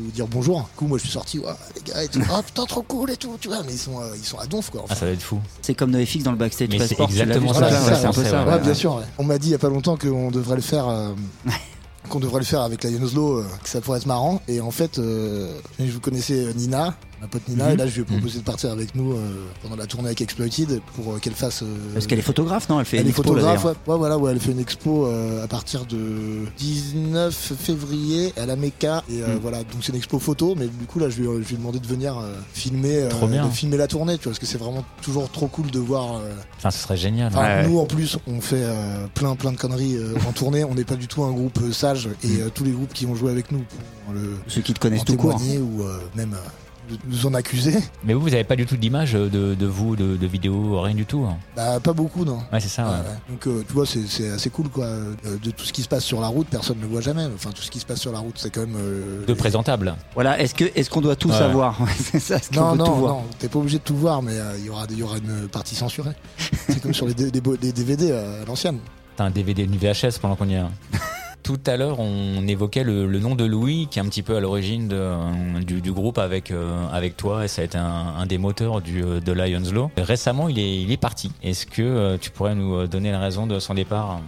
nous dire bonjour. Du coup, moi, je suis sorti, les gars, et tout. Oh putain, trop cool et tout, tu vois. Mais ils sont à donf, quoi. Enfin. Ah, ça va être fou. C'est comme NoFX dans le backstage Mais c'est Passport. exactement ça. C'est un peu ça. Ouais, bien sûr. Ouais. On m'a dit il y a pas longtemps qu'on devrait le faire. Qu'on devrait le faire avec Lion Oslo, que ça pourrait être marrant. Et en fait, je vous connaissais Nina, ma pote Nina, et là je lui ai proposé de partir avec nous pendant la tournée avec Exploited pour qu'elle fasse. Parce qu'elle est photographe, non? Elle fait elle une est expo, photographe, là, ouais, elle fait une expo à partir de 19 février à la Mecca. Et voilà, donc c'est une expo photo, mais du coup là je lui ai demandé de venir filmer la tournée, tu vois, parce que c'est vraiment toujours trop cool de voir. Enfin, ce serait génial. Nous en plus, on fait plein de conneries en tournée. On n'est pas du tout un groupe sage et tous les groupes qui ont joué avec nous pour ceux qui te connaissent en tout court ou même nous en accuser. Mais vous avez pas du tout d'image de vous, de vidéos, rien du tout. Bah pas beaucoup, non. Ouais, c'est ça. Ouais. Donc tu vois, c'est assez cool, quoi. De tout ce qui se passe sur la route, personne ne le voit jamais. Enfin, tout ce qui se passe sur la route, c'est quand même de présentable. Voilà. Est-ce qu'on doit tout savoir? C'est ça. Non, t'es pas obligé de tout voir, mais il y aura une partie censurée. C'est comme sur les DVD à l'ancienne. T'as un DVD, une VHS pendant qu'on y est. Tout à l'heure, on évoquait le nom de Louis, qui est un petit peu à l'origine du groupe avec toi, et ça a été un des moteurs de Lions Law. Récemment, il est parti. Est-ce que tu pourrais nous donner la raison de son départ?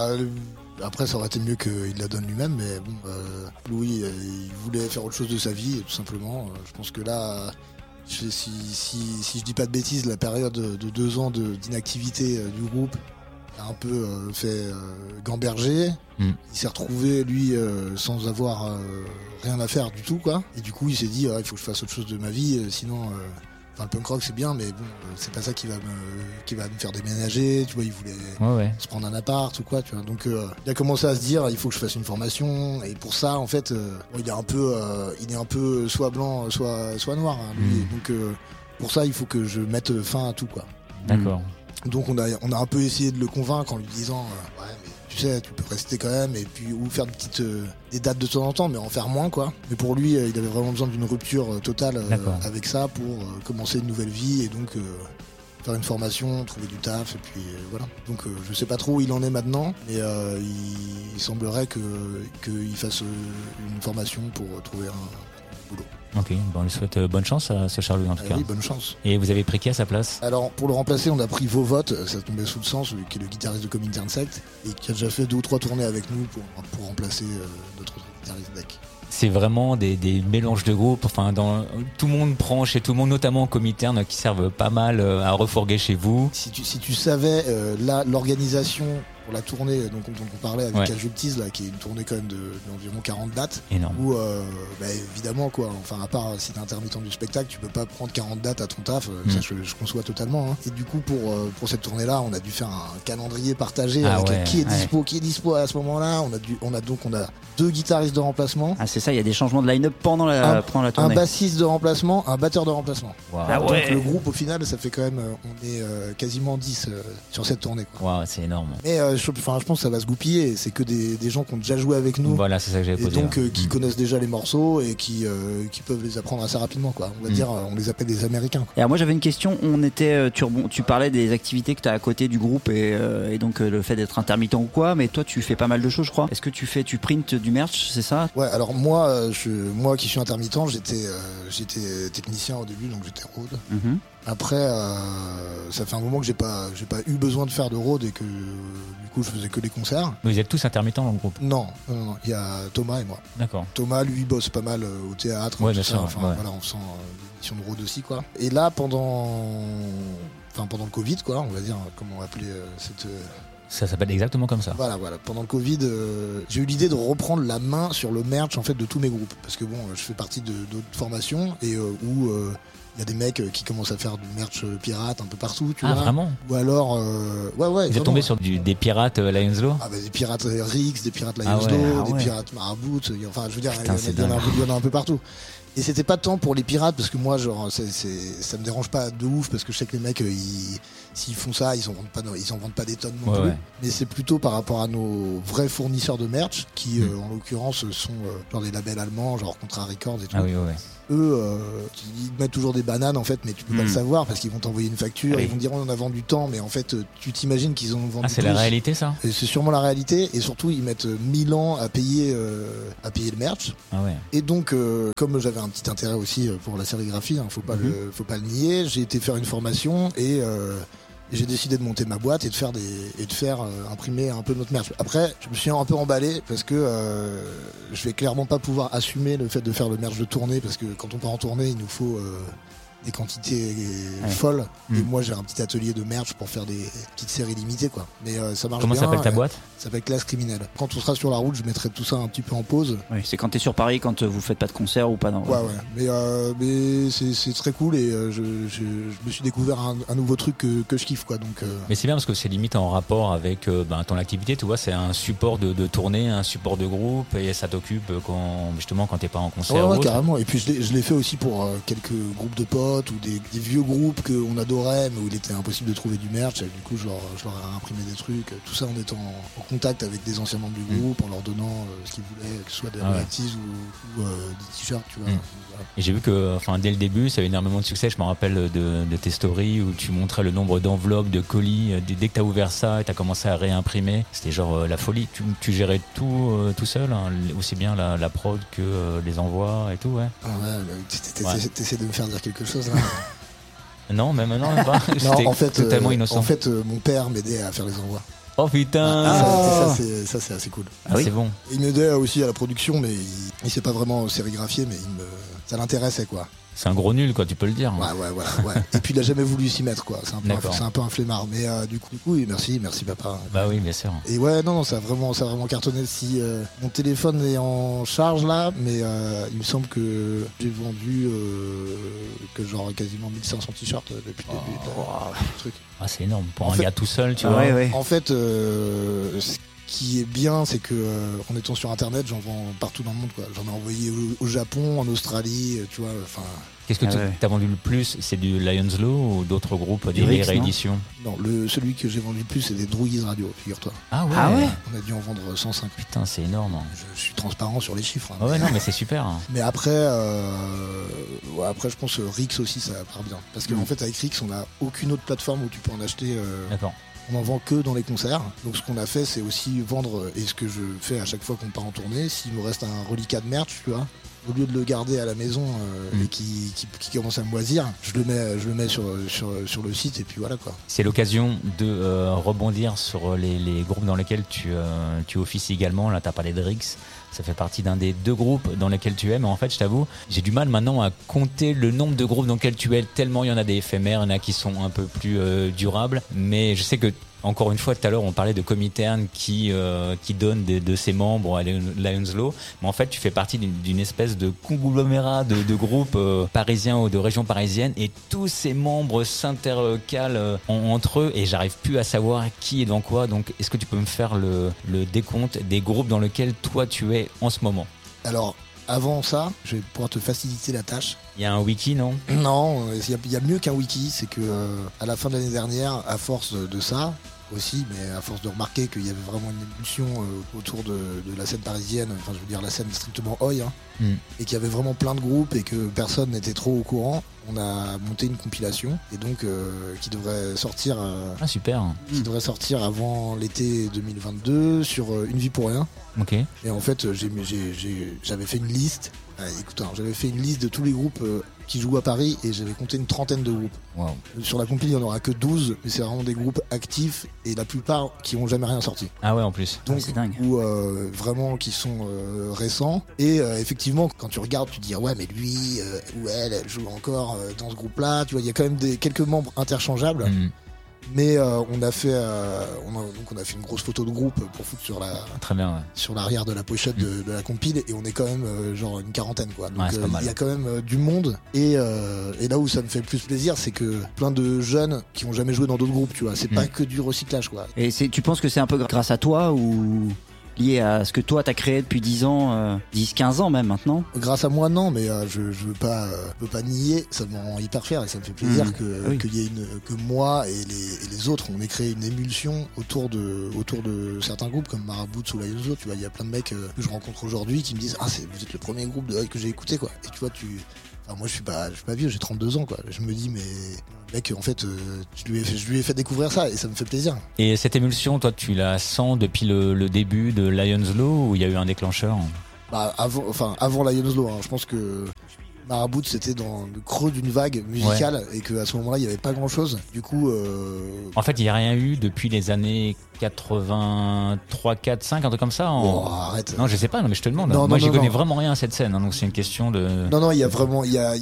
Après, ça aurait été mieux qu'il la donne lui-même, mais bon, Louis, il voulait faire autre chose de sa vie, tout simplement. Je pense que là, si je dis pas de bêtises, la période de 2 ans d'inactivité du groupe a un peu fait gamberger. Il s'est retrouvé, lui, sans avoir rien à faire du tout, quoi. Et du coup, il s'est dit, il faut que je fasse autre chose de ma vie, sinon... le punk rock c'est bien, mais bon, c'est pas ça qui va me faire déménager, tu vois. Il voulait se prendre un appart ou quoi, tu vois. Donc il a commencé à se dire, il faut que je fasse une formation, et pour ça, en fait, il est un peu soit blanc, soit noir, hein, lui. Donc pour ça, il faut que je mette fin à tout, quoi. D'accord. Donc on a un peu essayé de le convaincre en lui disant, mais tu sais, tu peux rester quand même, et puis ou faire des dates de temps en temps, mais en faire moins, quoi. Mais pour lui, il avait vraiment besoin d'une rupture totale avec ça pour commencer une nouvelle vie, et donc faire une formation, trouver du taf, et puis voilà. Donc je sais pas trop où il en est maintenant, mais il semblerait qu'il fasse une formation pour trouver un boulot. Ok, on lui souhaite bonne chance à ce Charles-Louis, en tout cas. Oui, bonne chance. Et vous avez pris qui à sa place? Alors, pour le remplacer, on a pris Vovote, ça tombait sous le sens, qui est le guitariste de Comintern Sect, et qui a déjà fait 2 ou 3 tournées avec nous pour remplacer notre guitariste Deck. C'est vraiment des mélanges de groupes. Enfin, tout le monde prend chez tout le monde, notamment Comintern, qui servent pas mal à refourguer chez vous. Si tu savais l'organisation pour la tournée dont on parlait avec Casualties, là, qui est une tournée quand même d'environ 40 dates. Énorme. Où évidemment, quoi, enfin, à part si t'es intermittent du spectacle, tu peux pas prendre 40 dates à ton taf, ça je conçois totalement, hein. Et du coup, pour cette tournée là, on a dû faire un calendrier partagé avec qui est dispo à ce moment là. On a 2 guitaristes de remplacement. Ah, c'est ça, il y a des changements de line-up pendant la tournée. Un bassiste de remplacement, un batteur de remplacement. Wow. Donc le groupe, au final, ça fait quand même, on est quasiment 10 sur cette tournée, quoi. Wow, c'est énorme. Mais je pense que ça va se goupiller. C'est que des gens qui ont déjà joué avec nous. Voilà, c'est ça que j'avais posé. Et donc qui connaissent déjà les morceaux et qui peuvent les apprendre assez rapidement, quoi. On va dire, on les appelle des Américains, quoi. Et alors moi j'avais une question. Tu parlais des activités que tu as à côté du groupe et donc le fait d'être intermittent ou quoi. Mais toi tu fais pas mal de choses, je crois. Est-ce que tu printes du merch, c'est ça? Ouais. Alors moi qui suis intermittent, j'étais technicien au début, donc j'étais road. Après, ça fait un moment que j'ai pas eu besoin de faire de road et que du coup je faisais que des concerts. Mais vous êtes tous intermittents dans le groupe? Non. Il y a Thomas et moi. D'accord. Thomas, lui, bosse pas mal au théâtre. Ouais, bien sûr. Voilà, on sent des missions de road aussi, quoi. Et là, pendant le Covid, quoi, on va dire, comment appeler cette... Ça s'appelle exactement comme ça. Voilà. Pendant le Covid, j'ai eu l'idée de reprendre la main sur le merch, en fait, de tous mes groupes. Parce que bon, je fais partie d'autres formations et où il y a des mecs qui commencent à faire du merch pirate un peu partout, tu vois. Ah, vraiment? Ou alors, ouais. Vous êtes tombé sur des pirates Lions Law? Ah, des pirates Rix, des pirates Lions Law, des pirates Marabout. Enfin, je veux dire, il y en a un peu partout. Et c'était pas tant pour les pirates, parce que moi, genre, ça me dérange pas de ouf, parce que je sais que les mecs, s'ils font ça, ils en vendent pas des tonnes non plus. Ouais. Mais c'est plutôt par rapport à nos vrais fournisseurs de merch, qui, en l'occurrence, sont genre des labels allemands, genre Contra Records et tout. Ah oui, ouais. eux, ils te mettent toujours des bananes en fait, mais tu peux pas le savoir parce qu'ils vont t'envoyer une facture, Oui. ils vont dire on a vendu tant, mais en fait tu t'imagines qu'ils ont vendu c'est plus. la réalité ça? Et c'est sûrement la réalité, et surtout ils mettent 1000 ans à payer le merch. Ah ouais. Et donc comme j'avais un petit intérêt aussi pour la sérigraphie, faut pas le nier, j'ai été faire une formation et j'ai décidé de monter ma boîte et de faire imprimer un peu notre merch. Après, je me suis un peu emballé parce que je vais clairement pas pouvoir assumer le fait de faire le merch de tournée, parce que quand on part en tournée, il nous faut des quantités folles. Et moi, j'ai un petit atelier de merch pour faire des petites séries limitées, quoi. Mais ça marche bien. Comment s'appelle ta boîte? Ça s'appelle Classe Criminelle. Quand on sera sur la route, je mettrai tout ça un petit peu en pause. Oui, c'est quand t'es sur Paris, quand vous faites pas de concert ou pas dans. Ouais. Mais c'est très cool, et je me suis découvert un nouveau truc que je kiffe, quoi. Donc. Mais c'est bien parce que c'est limite en rapport avec ton activité, tu vois, c'est un support de tournée, un support de groupe, et ça t'occupe quand t'es pas en concert. Ouais, ou autre. carrément. Et puis je l'ai fait aussi pour quelques groupes de potes ou des vieux groupes qu'on adorait, mais où il était impossible de trouver du merch. Et du coup, je leur ai imprimé des trucs. Tout ça en étant en contact avec des anciens membres du groupe, en leur donnant ce qu'ils voulaient, que ce soit des royalties ou des t-shirts, tu vois. Voilà. Et j'ai vu que, dès le début, ça a eu énormément de succès. Je me rappelle de tes stories où tu montrais le nombre d'enveloppes, de colis. Dès que t'as ouvert ça et t'as commencé à réimprimer, c'était genre la folie. Tu gérais tout seul, hein, aussi bien la prod que les envois et tout, ouais. Ah ouais, t'essaies de me faire dire quelque chose là. Non, même pas. Non, en fait, totalement innocent. En fait, mon père m'aidait à faire les envois. Oh putain. Ça c'est assez cool. Ah, c'est bon. Il m'aidait aussi à la production, mais il sait pas vraiment sérigraphier, mais ça l'intéressait, quoi. C'est un gros nul, quoi, tu peux le dire. Ouais. Et puis il a jamais voulu s'y mettre, quoi. C'est un peu un flemmard. Mais du coup, oui, merci papa. Bah oui, bien sûr. Et ouais, non, ça a vraiment cartonné. Si mon téléphone est en charge là, mais il me semble que j'ai vendu genre quasiment 1500 t-shirts depuis le début du truc. Ah, c'est énorme pour un gars tout seul, tu vois. Ouais. En fait, ce qui est bien, c'est que en étant sur internet, j'en vends partout dans le monde, quoi. J'en ai envoyé au Japon, en Australie, tu vois. Enfin. Qu'est-ce que t'as vendu le plus? C'est du Lions Law ou d'autres groupes, des rééditions? Non, celui que j'ai vendu le plus, c'est des Druids Radio, figure-toi. Ah ouais. On a dû en vendre 105. Putain, c'est énorme. Je suis transparent sur les chiffres. Hein, ouais, non, mais c'est super. Mais après, je pense que Rix aussi, ça part bien. Parce qu'en fait, avec Rix, on n'a aucune autre plateforme où tu peux en acheter. D'accord. On en vend que dans les concerts. Donc ce qu'on a fait, c'est aussi vendre, et ce que je fais à chaque fois qu'on part en tournée, s'il me reste un reliquat de merch, tu vois, au lieu de le garder à la maison et qui commence à moisir, je le mets sur le site, et puis voilà, quoi. C'est l'occasion de rebondir sur les groupes dans lesquels tu officies également. Là, tu as parlé de Rix. Ça fait partie d'un des 2 groupes dans lesquels tu es, mais en fait, je t'avoue, j'ai du mal maintenant à compter le nombre de groupes dans lesquels tu es, tellement il y en a des éphémères, il y en a qui sont un peu plus durables, mais je sais que, encore une fois, tout à l'heure, on parlait de Comintern qui donne de ses membres à Lions Law, mais en fait, tu fais partie d'une espèce de conglomérat de groupes parisiens ou de régions parisiennes, et tous ces membres s'intercalent entre eux, et j'arrive plus à savoir qui est dans quoi. Donc, est-ce que tu peux me faire le décompte des groupes dans lesquels toi tu es en ce moment? Alors, avant ça, je vais pouvoir te faciliter la tâche. Il y a un wiki, non? Non, il y a mieux qu'un wiki. C'est que à la fin de l'année dernière, à force de ça aussi, mais à force de remarquer qu'il y avait vraiment une émulsion autour de la scène parisienne, enfin je veux dire la scène strictement Oi, et qu'il y avait vraiment plein de groupes et que personne n'était trop au courant, on a monté une compilation, et donc qui devrait sortir super. Qui devrait sortir avant l'été 2022 sur Une vie pour rien. Ok. Et en fait, j'avais fait une liste. Écoute, j'avais fait une liste de tous les groupes qui jouent à Paris, et j'avais compté une 30aine de groupes. Wow. Sur la compil, il n'y en aura que 12, mais c'est vraiment des groupes actifs, et la plupart qui n'ont jamais rien sorti. Ah ouais, en plus. Donc, c'est dingue. ou vraiment qui sont récents. Et effectivement, quand tu regardes, tu te dis ouais, mais lui ou elle joue encore dans ce groupe-là. Tu vois, il y a quand même quelques membres interchangeables. Mais on a fait une grosse photo de groupe pour foutre Très bien, sur l'arrière de la pochette de la compile, et on est quand même genre une quarantaine, quoi. Donc il y a quand même du monde, et là où ça me fait le plus plaisir, c'est que plein de jeunes qui ont jamais joué dans d'autres groupes, tu vois, c'est pas que du recyclage, quoi. Et tu penses que c'est un peu grâce à toi ou lié à ce que toi t'as créé depuis 10 ans, 10-15 ans même maintenant? Grâce à moi, non, mais je veux pas nier, ça me rend hyper fier, et ça me fait plaisir qu'il y ait que moi et les autres, on ait créé une émulsion autour de certains groupes comme Marabout ou Lions Law. Tu vois, il y a plein de mecs que je rencontre aujourd'hui qui me disent vous êtes le premier groupe de Oi que j'ai écouté, quoi. Et tu vois, Enfin, moi je suis pas vieux, j'ai 32 ans quoi. Je me dis mais mec en fait je lui ai fait découvrir ça et ça me fait plaisir. Et cette émulsion, toi, tu la sens depuis le début de Lion's Law ou il y a eu un déclencheur? Bah avant Lion's Law, hein, je pense que Marabout c'était dans le creux d'une vague musicale et qu'à ce moment-là il y avait pas grand-chose. Du coup en fait, il n'y a rien eu depuis les années 83, 4, 5, un truc comme ça. oh, arrête. Non, je sais pas, non, mais je te demande. Non, moi, j'y connais non. vraiment rien à cette scène, hein, donc c'est une question de. Non, il y a vraiment, il y a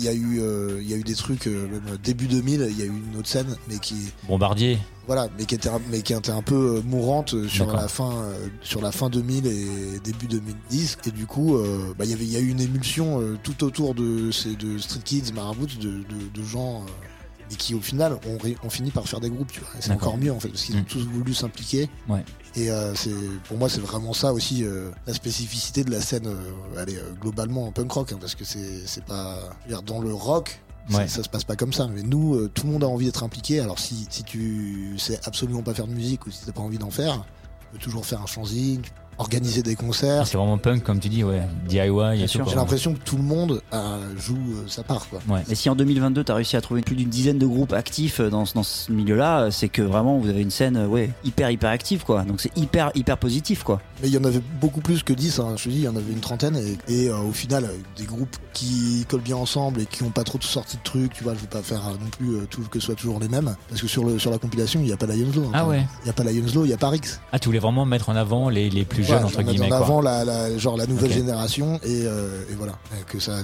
eu des trucs, même début 2000, il y a eu une autre scène, mais qui, Bombardier. voilà, mais qui était un peu mourante sur D'accord. la fin 2000 et début 2010. Et du coup, il y a eu une émulsion tout autour de Street Kids, Marabout, de gens. Et qui au final ont fini par faire des groupes, tu vois. Et c'est D'accord. encore mieux en fait parce qu'ils ont tous voulu s'impliquer. Ouais. Et pour moi c'est vraiment ça aussi la spécificité de la scène globalement en punk rock hein, parce que c'est pas, je veux dire, dans le rock Ouais. ça se passe pas comme ça, mais nous tout le monde a envie d'être impliqué. Alors si tu sais absolument pas faire de musique ou si t'as pas envie d'en faire, tu peux toujours faire un fanzine, organiser des concerts. C'est vraiment punk, comme tu dis, ouais. DIY et tout. sûr. quoi. J'ai l'impression que tout le monde joue sa part quoi. Ouais. Mais si en 2022 t'as réussi à trouver plus d'une dizaine de groupes actifs dans ce milieu-là, c'est que vraiment vous avez une scène hyper active quoi. Donc c'est hyper positif quoi. Mais il y en avait beaucoup plus que 10, hein. Je te dis, il y en avait une trentaine et au final, des groupes qui collent bien ensemble et qui ont pas trop sorti de trucs, tu vois, je vais pas faire non plus tout que ce soit toujours les mêmes, parce que sur la compilation, il y a pas Lion's Law. Ah ouais. Il y a pas Lion's Law, il y a pas Rix. Ah, tu voulais vraiment mettre en avant les plus jeunes, Ouais, entre je vais guillemets, mettre en quoi. avant la nouvelle Ok. génération et voilà, que ça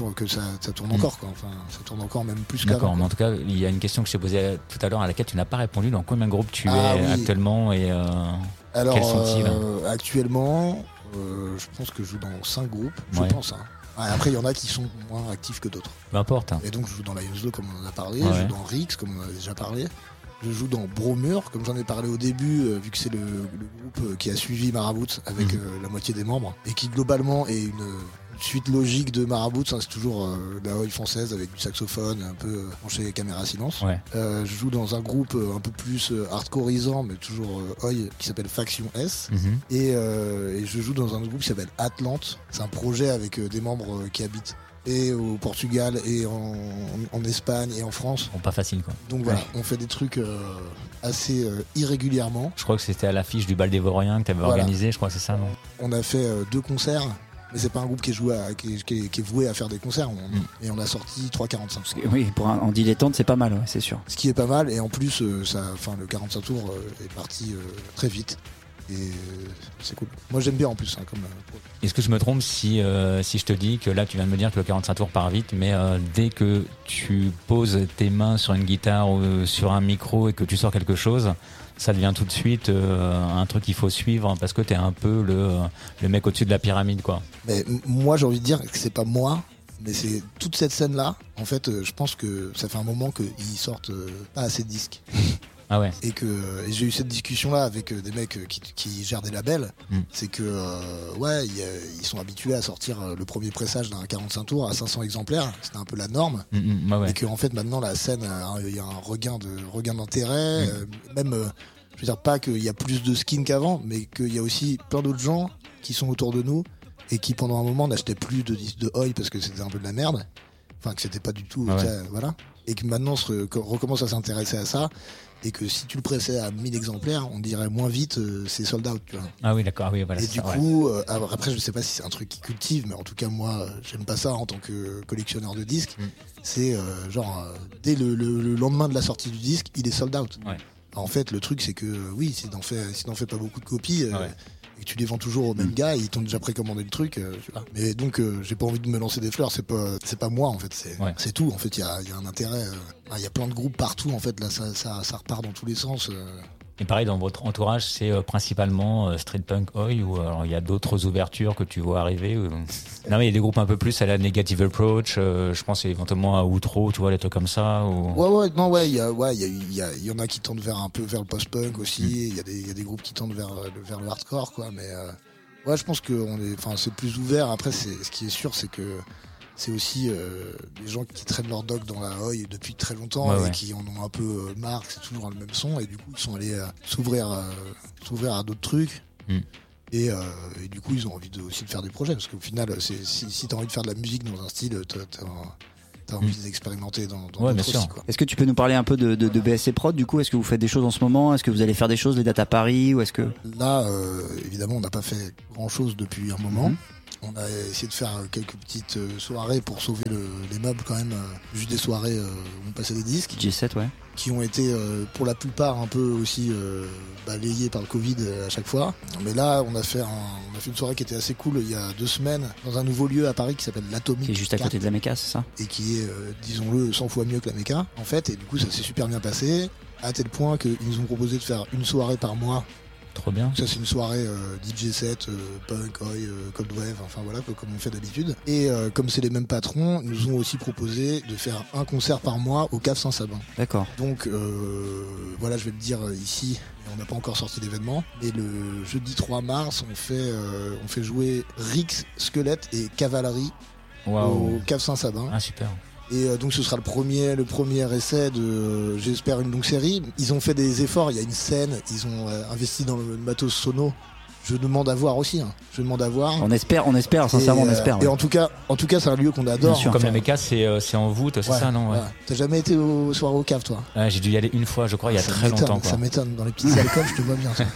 tourne encore quoi. Enfin, ça tourne encore même plus qu'avant. D'accord, mais quoi. en tout cas, il y a une question que je t'ai posée tout à l'heure à laquelle tu n'as pas répondu. Dans combien de groupes tu Ah es oui. actuellement et Alors quels sont-ils actuellement, je pense que je joue dans 5 groupes, je Ouais. pense. Hein. Ouais, après, il y en a qui sont moins actifs que d'autres. peu importe. Et donc je joue dans Lion's Law comme on en a parlé, Ouais. je joue dans Rix comme on en a déjà parlé, je joue dans Bromure comme j'en ai parlé au début, vu que c'est le groupe qui a suivi Marabout avec la moitié des membres, et qui globalement est une suite logique de Marabout, hein, c'est toujours la Oi française avec du saxophone, un peu branché caméra silence. Ouais. Je joue dans un groupe un peu plus hardcoreisant, mais toujours Oi, qui s'appelle Faction S. Mhm. Et je joue dans un groupe qui s'appelle Atlante. C'est un projet avec des membres qui habitent et au Portugal et en Espagne et en France. Bon, pas facile, quoi. Donc voilà, on fait des trucs assez irrégulièrement. Je crois que c'était à l'affiche du Bal des Vauriens que tu avais Voilà. organisé, je crois que c'est ça, non? On a fait 2 concerts, mais c'est pas un groupe qui est voué à faire des concerts. Et on a sorti 3,45. Oui, en dilettante c'est pas mal, ouais, c'est sûr. Ce qui est pas mal, et en plus, le 45 tours est parti très vite. Et c'est cool. Moi j'aime bien en plus. Hein, Est-ce que je me trompe si je te dis que là tu viens de me dire que le 45 tours part vite, mais dès que tu poses tes mains sur une guitare ou sur un micro et que tu sors quelque chose, ça devient tout de suite un truc qu'il faut suivre parce que t'es un peu le mec au-dessus de la pyramide, quoi. Mais moi j'ai envie de dire que c'est pas moi, mais c'est toute cette scène là. En fait, je pense que ça fait un moment qu'ils sortent pas assez de disques. Ah ouais. Et j'ai eu cette discussion là avec des mecs qui gèrent des labels. C'est que ils sont habitués à sortir le premier pressage d'un 45 tours à 500 exemplaires. C'était un peu la norme. Ouais. Et qu'en fait maintenant la scène, il y a un regain d'intérêt. Même, je veux dire pas qu'il y a plus de skins qu'avant, mais qu'il y a aussi plein d'autres gens qui sont autour de nous et qui pendant un moment n'achetaient plus de disques de Oi parce que c'était un peu de la merde. Enfin que c'était pas du tout, voilà. Et que maintenant recommence à s'intéresser à ça. Et que si tu le pressais à 1000 exemplaires, on dirait moins vite c'est sold out, tu vois. Ah oui, d'accord, oui, voilà. Et du coup, après je sais pas si c'est un truc qui cultive, mais en tout cas moi j'aime pas ça en tant que collectionneur de disques. C'est dès le lendemain de la sortie du disque, il est sold out. Ouais. En fait le truc c'est que oui, si t'en fais pas beaucoup de copies, et que tu les vends toujours aux mêmes gars, ils t'ont déjà précommandé le truc, tu vois. Mais donc j'ai pas envie de me lancer des fleurs, c'est pas moi en fait, c'est tout. En fait il y a un intérêt, il y a plein de groupes partout en fait, là ça repart dans tous les sens. Et pareil, dans votre entourage, c'est principalement street punk Oi ou alors il y a d'autres ouvertures que tu vois arriver Non, mais il y a des groupes un peu plus à la Negative Approach, je pense éventuellement à Outro, tu vois, des trucs comme ça. Ou... il y en a qui tendent vers le post-punk aussi, il y a des groupes qui tendent vers le hardcore, quoi, mais je pense que c'est plus ouvert. Après, ce qui est sûr, c'est que c'est aussi des gens qui traînent leur doc dans la Oi depuis très longtemps et qui en ont un peu marre, que c'est toujours le même son, et du coup ils sont allés s'ouvrir à d'autres trucs. Et du coup ils ont envie aussi de faire des projets, parce qu'au final si t'as envie de faire de la musique dans un style, t'as envie d'expérimenter dans Ouais, d'autres bien sûr. aussi, quoi. Est-ce que tu peux nous parler un peu de BSC Prod du coup? Est-ce que vous faites des choses en ce moment? Est-ce que vous allez faire des choses, les dates à Paris, ou est-ce que... Là, évidemment, on n'a pas fait grand-chose depuis un moment. On a essayé de faire quelques petites soirées pour sauver les meubles quand même. Juste des soirées où on passait des disques. G7, ouais. Qui ont été pour la plupart un peu aussi balayés par le Covid à chaque fois. Mais là, on a fait une soirée qui était assez cool il y a 2 semaines dans un nouveau lieu à Paris qui s'appelle l'Atomique. Qui est juste à côté de la Mecca, c'est ça? Et qui est, disons-le, 100 fois mieux que la Mecca, en fait. Et du coup, ça s'est super bien passé, à tel point qu'ils nous ont proposé de faire une soirée par mois. Trop bien. Ça, c'est une soirée DJ set, punk, oi, cold wave, enfin voilà, comme on fait d'habitude. Et comme c'est les mêmes patrons, ils nous ont aussi proposé de faire un concert par mois au Cave Saint-Sabin. D'accord. Donc voilà, je vais le dire ici, on n'a pas encore sorti l'événement, mais le jeudi 3 mars, on fait jouer Rix, Squelette et Cavalerie au Cave Saint-Sabin. Ah, super. Et donc ce sera le premier essai de, j'espère, une longue série. Ils ont fait des efforts, il y a une scène, ils ont investi dans le matos sono. Je demande à voir aussi, hein. Je demande à voir. On espère, sincèrement, on espère. Et en tout cas, c'est un lieu qu'on adore. Bien sûr. Comme la Mecca, c'est en voûte, c'est ça, non? Ouais. T'as jamais été aux soirées au Cave, toi? J'ai dû y aller une fois, je crois, il y a très longtemps. Ça m'étonne. Dans les petites salles comme, je te vois bien. Ça.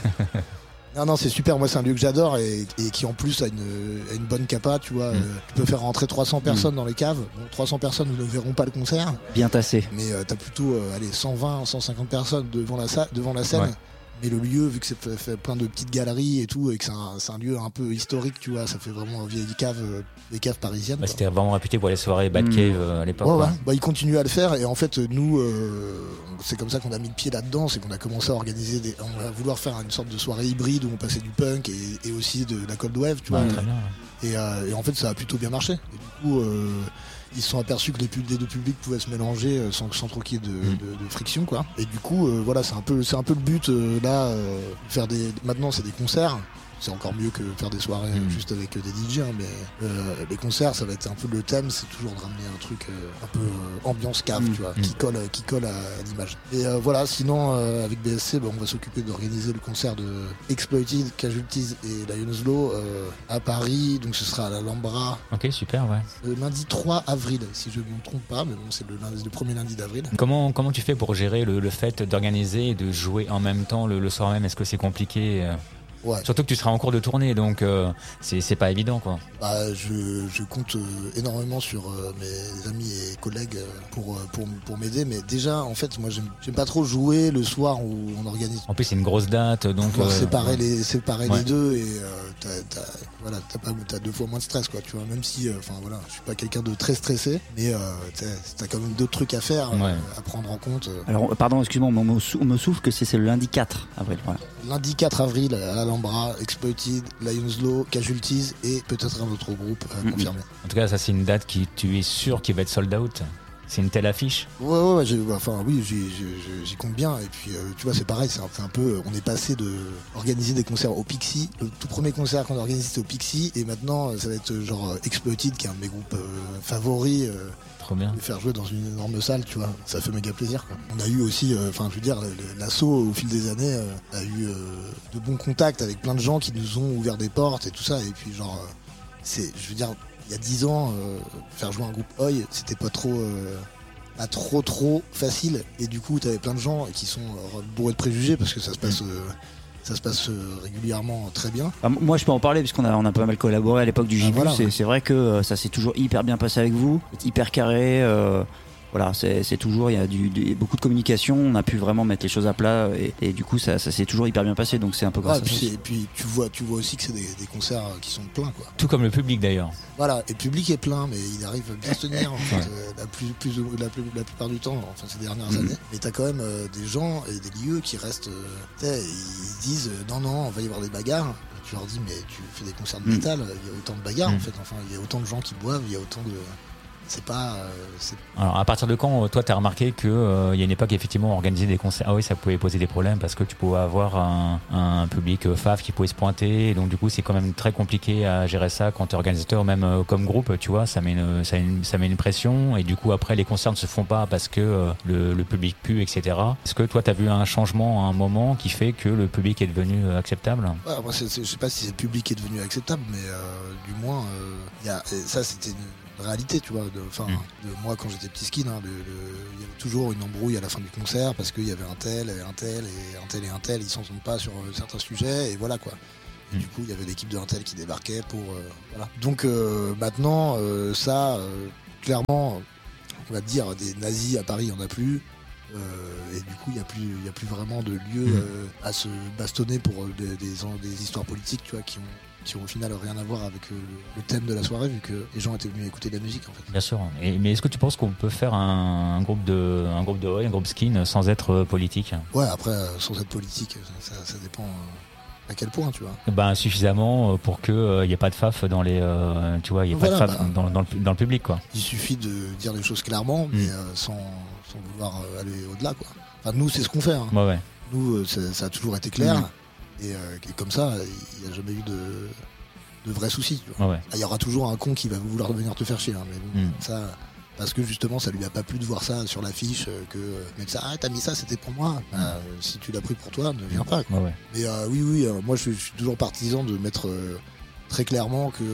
Non, c'est super. Moi, c'est un lieu que j'adore et qui en plus a une bonne capa, tu vois. Tu peux faire rentrer 300 personnes dans les caves. Bon, 300 personnes ne verront pas le concert. Bien tassé. Mais t'as plutôt 120, 150 personnes devant la scène. Ouais. Mais le lieu, vu que c'est fait plein de petites galeries et tout, et que c'est un lieu un peu historique, tu vois, ça fait vraiment vieille cave, des caves parisiennes. Bah, c'était vraiment réputé pour les soirées Bad Cave à l'époque. Ouais. Bah, ils continuent à le faire, et en fait, nous, c'est comme ça qu'on a mis le pied là-dedans, c'est qu'on a commencé à organiser on va vouloir faire une sorte de soirée hybride où on passait du punk et aussi de la cold wave, tu vois. Très bien. Et en fait, ça a plutôt bien marché. Et du coup, ils se sont aperçus que les deux publics pouvaient se mélanger sans trop qu'il y ait de friction, quoi. Et du coup, voilà, c'est un peu le but là. Maintenant, c'est des concerts. C'est encore mieux que faire des soirées juste avec des DJ, hein, mais les concerts, ça va être un peu le thème, c'est toujours de ramener un truc un peu ambiance cave, tu vois, qui colle à l'image. Et voilà, sinon avec BSC, on va s'occuper d'organiser le concert de Exploited, Casualties et Lions Law à Paris, donc ce sera à l'Alhambra. Ok, super, ouais. Le lundi 3 avril, si je ne me trompe pas, mais bon, c'est le premier lundi d'avril. Comment tu fais pour gérer le fait d'organiser et de jouer en même temps le soir même? Est-ce que c'est compliqué? Ouais. Surtout que tu seras en cours de tournée, donc c'est pas évident, quoi. Bah, je compte énormément sur mes amis et collègues pour m'aider, mais déjà, en fait, moi, j'aime pas trop jouer le soir où on organise. En plus, c'est une grosse date, donc séparer les deux, et t'as 2 fois moins de stress, quoi. Tu vois, même si, je suis pas quelqu'un de très stressé, mais t'as quand même d'autres trucs à faire, à prendre en compte. Alors, pardon, excuse-moi, on me souffle que c'est le lundi 4 avril. Voilà. Lundi 4 avril à l'Alhambra, Exploited, Lions Law, Casualties et peut-être un autre groupe confirmé. En tout cas, ça, c'est une date tu es sûr qu'il va être sold out. C'est une telle affiche. Ouais, j'y compte bien. Et puis, tu vois, c'est pareil, c'est un peu. On est passé de organiser des concerts au Pixie. Le tout premier concert qu'on a organisé, c'était au Pixie, et maintenant, ça va être genre Exploited, qui est un de mes groupes favoris. Trop bien. De faire jouer dans une énorme salle, tu vois, ça fait méga plaisir, quoi. On a eu aussi, l'assaut au fil des années a eu de bons contacts avec plein de gens qui nous ont ouvert des portes et tout ça. Et puis il y a 10 ans, faire jouer un groupe Oi, c'était pas trop facile. Et du coup, t'avais plein de gens qui sont bourrés de préjugés parce que ça se passe régulièrement très bien. Moi, je peux en parler puisqu'on a pas mal collaboré à l'époque du Gibus. Voilà, c'est vrai que ça s'est toujours hyper bien passé avec vous, hyper carré. Voilà, c'est toujours, il y a beaucoup de communication, on a pu vraiment mettre les choses à plat, et du coup ça s'est toujours hyper bien passé, donc c'est un peu grâce à ça. Et puis tu vois aussi que c'est des concerts qui sont pleins, quoi. Tout comme le public d'ailleurs. Voilà, et le public est plein, mais il arrive bien à se tenir en fait, la plupart du temps, ces dernières années. Mais t'as quand même des gens et des lieux qui restent, ils disent non, on va y avoir des bagarres. Tu leur dis, mais tu fais des concerts de métal, il y a autant de bagarres en fait, il y a autant de gens qui boivent, il y a autant de... Alors, à partir de quand, toi, t'as remarqué qu'il y a une époque, effectivement, organiser des concerts, ça pouvait poser des problèmes parce que tu pouvais avoir un public faf qui pouvait se pointer, et donc du coup, c'est quand même très compliqué à gérer ça quand t'es organisateur, même comme groupe, tu vois, ça met une pression, et du coup, après, les concerts ne se font pas parce que le public pue, etc. Est-ce que toi, t'as vu un changement à un moment qui fait que le public est devenu acceptable? Ouais, moi, je sais pas si le public est devenu acceptable, mais du moins, ça, c'était réalité, tu vois. De moi, quand j'étais petit skin, il y avait toujours une embrouille à la fin du concert parce qu'il y avait un tel, ils s'entendent pas sur certains sujets, et voilà quoi. Et du coup, il y avait l'équipe de un tel qui débarquait pour. Voilà. Donc maintenant, clairement, on va te dire, des nazis à Paris, il n'y en a plus. Et du coup, il n'y a plus vraiment de lieu à se bastonner pour des histoires politiques, tu vois, qui ont au final rien à voir avec le thème de la soirée, vu que les gens étaient venus écouter de la musique en fait. Bien sûr. Mais est-ce que tu penses qu'on peut faire un groupe skin sans être politique? Ouais, après sans être politique, ça dépend à quel point, tu vois. Suffisamment pour que y ait pas de faf dans les tu vois, il y ait pas de faf dans le public quoi. Il suffit de dire les choses clairement, mais sans vouloir aller au-delà quoi. Enfin, nous c'est ce qu'on fait. Hein. Ouais. Nous ça a toujours été clair. Et comme ça, il n'y a jamais eu de vrais soucis. Il y aura toujours un con qui va vouloir venir te faire chier. Hein, mais bon, ça, parce que justement, ça lui a pas plu de voir ça sur l'affiche. Mais ça, t'as mis ça, c'était pour moi. Si tu l'as pris pour toi, ne viens pas. Quoi. Ouais. Mais oui, moi je suis toujours partisan de mettre très clairement que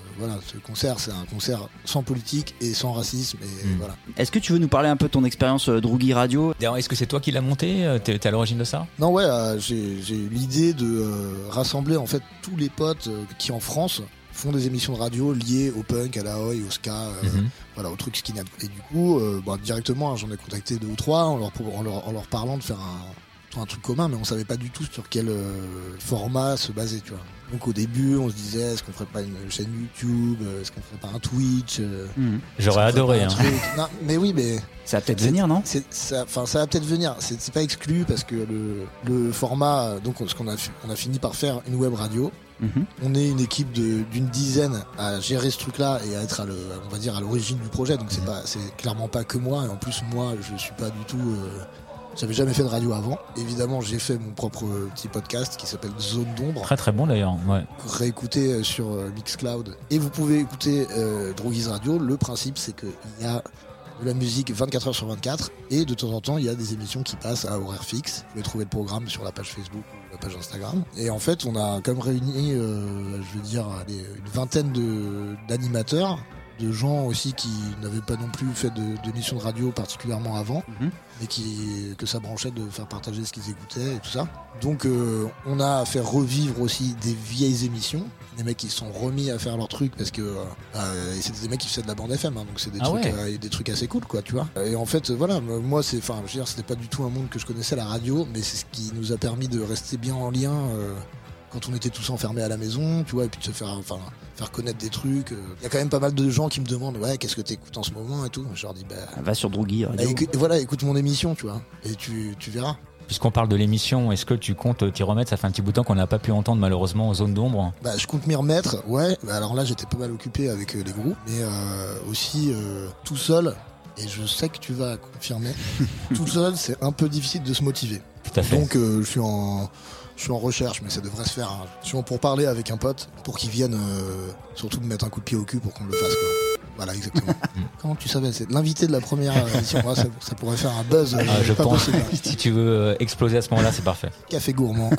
ce concert, c'est un concert sans politique et sans racisme. Et voilà. Est-ce que tu veux nous parler un peu de ton expérience Droogie Radio? D'ailleurs, est-ce que c'est toi qui l'as monté? T'es à l'origine de ça? Non, j'ai eu l'idée de rassembler en fait tous les potes qui en France font des émissions de radio liées au punk, à la oi, au ska, au truc skinhead. Et du coup, directement, j'en ai contacté 2 ou 3 en leur parlant de faire un truc commun, mais on savait pas du tout sur quel format se baser, tu vois. Donc au début, on se disait, est-ce qu'on ferait pas une chaîne YouTube, est-ce qu'on ferait pas un Twitch J'aurais adoré. Non, mais oui, mais ça va peut-être venir, non? Ça va peut-être venir. C'est pas exclu parce que le format, donc on a fini par faire une web radio. On est une équipe d'une dizaine à gérer ce truc-là et à être on va dire à l'origine du projet. Donc c'est clairement pas que moi. Et en plus, moi, je suis pas du tout. J'avais jamais fait de radio avant. Évidemment, j'ai fait mon propre petit podcast qui s'appelle Zone d'ombre. Très très bon d'ailleurs. Ouais. Réécouter sur Mixcloud. Et vous pouvez écouter Droogies Radio. Le principe, c'est qu'il y a de la musique 24h sur 24 et de temps en temps, il y a des émissions qui passent à horaire fixe. Vous pouvez trouver le programme sur la page Facebook ou la page Instagram. Et en fait, on a quand même réuni, une vingtaine d'animateurs, de gens aussi qui n'avaient pas non plus fait d'émissions de radio particulièrement avant, mais que ça branchait de faire partager ce qu'ils écoutaient et tout ça. Donc on a fait revivre aussi des vieilles émissions, des mecs qui se sont remis à faire leur truc parce que c'était des mecs qui faisaient de la bande FM, hein, donc c'est des trucs assez cool quoi, tu vois. Et en fait moi c'était pas du tout un monde que je connaissais, la radio, mais c'est ce qui nous a permis de rester bien en lien quand on était tous enfermés à la maison, tu vois, et puis de se faire connaître des trucs. Il y a quand même pas mal de gens qui me demandent qu'est-ce que t'écoutes en ce moment et tout. Je leur dis va sur Droogie Radio. Écoute mon émission, tu vois, et tu verras. Puisqu'on parle de l'émission, est-ce que tu comptes t'y remettre? Ça fait un petit bout de temps qu'on n'a pas pu entendre malheureusement aux zones d'ombre. Je compte m'y remettre, ouais. Alors là j'étais pas mal occupé avec les groupes, mais aussi tout seul. Et je sais que tu vas confirmer. Tout seul, c'est un peu difficile de se motiver. Tout à fait. Donc je suis en recherche, mais ça devrait se faire. Je suis pour parler avec un pote, pour qu'il vienne surtout me mettre un coup de pied au cul pour qu'on le fasse, quoi. Voilà, exactement. Comment tu savais? C'est l'invité de la première émission. Ça pourrait faire un buzz. Je pense. Si tu veux exploser à ce moment-là, c'est parfait. Café gourmand.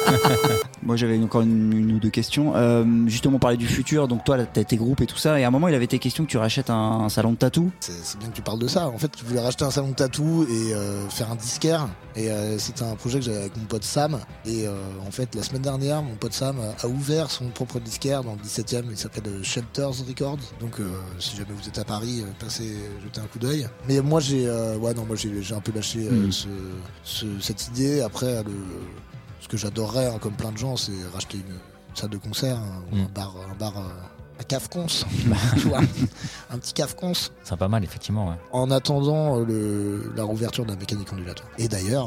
Moi, j'avais encore une ou deux questions. Justement, parler du futur. Donc, toi, t'as tes groupes et tout ça. Et à un moment, il avait été question que tu rachètes un salon de tatou. C'est bien que tu parles de ça. En fait, je voulais racheter un salon de tatou et faire un disquaire. Et c'était un projet que j'avais avec mon pote Sam. Et en fait, la semaine dernière, mon pote Sam a ouvert son propre disquaire dans le 17e. Il s'appelle Shelters Records. Donc, si jamais vous êtes à Paris, passez jeter un coup d'œil. Mais moi j'ai un peu lâché cette idée. Après ce que j'adorerais, hein, comme plein de gens, c'est racheter une salle de concert, ou un bar à cave-cons. Tu vois, un petit cave-cons. C'est pas mal effectivement, ouais. En attendant la rouverture d'un mécanique ondulatoire. Et d'ailleurs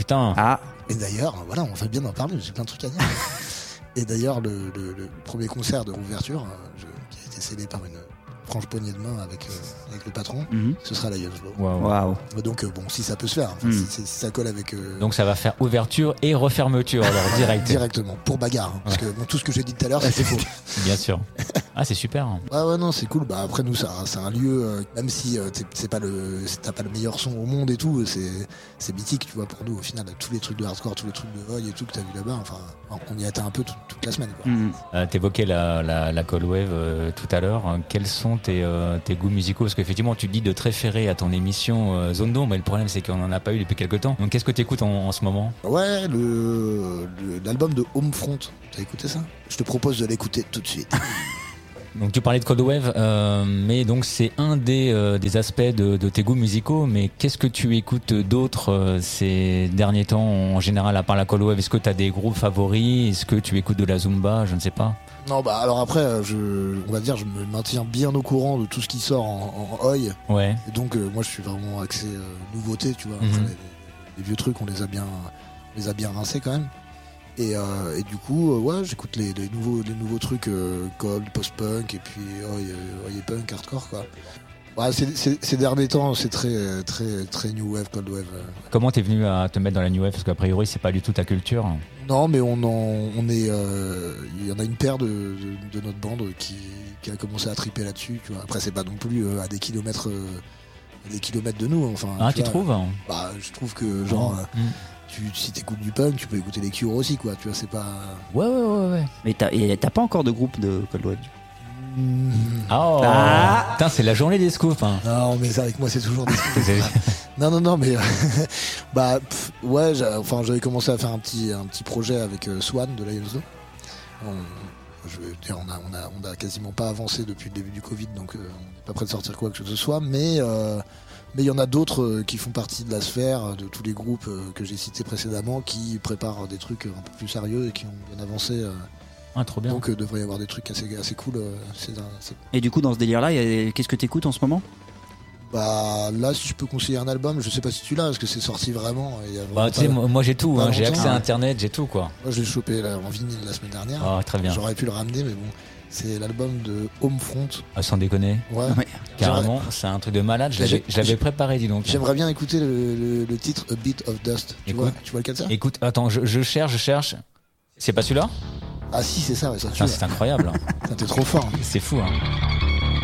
et d'ailleurs, voilà, on va bien en parler, j'ai plein de trucs à dire. Et d'ailleurs le premier concert de rouverture qui a été scellé par une franche poignée de main avec le patron, ce sera la Lions Low. Wow. Donc si ça peut se faire, si ça colle avec. Donc ça va faire ouverture et refermeture alors directement pour bagarre, parce que tout ce que j'ai dit tout à l'heure c'était faux. Bien sûr. Ah c'est super. Ouais non c'est cool. Après nous c'est un lieu, même si t'as pas le meilleur son au monde et tout, c'est mythique, tu vois, pour nous au final, tous les trucs de hardcore, tous les trucs de vogue et tout que t'as vu là-bas, enfin on y était un peu toute la semaine quoi. T'évoquais la Cold Wave tout à l'heure. Quels sont tes goûts musicaux, parce qu'effectivement tu dis de te référer à ton émission Zone d'ombre, mais le problème c'est qu'on n'en a pas eu depuis quelques temps. Donc qu'est-ce que tu écoutes en ce moment? Ouais, l'album de Homefront, t'as écouté ça? Je te propose de l'écouter tout de suite. Donc tu parlais de Cold Wave, mais donc c'est un des aspects de tes goûts musicaux, mais qu'est-ce que tu écoutes d'autre ces derniers temps en général à part la Cold Wave? Est-ce que tu as des groupes favoris? Est-ce que tu écoutes de la Zumba? Je ne sais pas. Non, bah alors après, on va dire, je me maintiens bien au courant de tout ce qui sort en Oi. Ouais. Et donc moi je suis vraiment axé nouveauté, tu vois. Enfin, les vieux trucs, on les a bien rincés quand même. Et du coup, ouais, j'écoute les nouveaux trucs cold, post-punk et puis oi et punk, hardcore quoi. Ouais, ces derniers temps, c'est très new wave, cold wave. Comment t'es venu à te mettre dans la new wave? Parce qu'a priori, c'est pas du tout ta culture. Non, mais il y en a une paire de notre bande qui a commencé à triper là-dessus. Tu vois. Après, c'est pas non plus à des kilomètres de nous. Enfin, ah, tu trouves? Bah, je trouve que genre. Si t'écoutes du punk, tu peux écouter les Cure aussi, quoi. Tu vois, c'est pas. Ouais. Mais t'as pas encore de groupe de cold wave? Oh, putain, c'est la journée des scoops. Hein. Non, mais avec moi, c'est toujours des scoops. non, mais bah ouais, j'avais commencé à faire un petit projet avec Swan de Lions Law. Je veux dire, on a quasiment pas avancé depuis le début du Covid, donc on n'est pas prêt de sortir quoi que ce soit, mais il y en a d'autres qui font partie de la sphère, de tous les groupes que j'ai cités précédemment, qui préparent des trucs un peu plus sérieux et qui ont bien avancé. Trop bien. Donc devrait y avoir des trucs assez cool. Et du coup, dans ce délire-là, qu'est-ce que t'écoutes en ce moment? Bah là, si je peux conseiller un album, je sais pas si tu l'as, parce que c'est sorti vraiment. Bah tu sais, moi j'ai tout, j'ai accès à internet, j'ai tout quoi. Moi je l'ai chopé là, en vinyle la semaine dernière. Ah, très bien. J'aurais pu le ramener, mais bon. C'est l'album de Homefront. Ah, sans déconner. Ouais. Carrément, c'est un truc de malade. Je l'avais préparé, dis donc. J'aimerais bien écouter le titre A Bit of Dust. Tu vois lequel c'est? Écoute, attends, je cherche. C'est pas celui-là? Ah si, c'est ça. Ouais, ça c'est incroyable. T'es trop fort. C'est fou. Hein.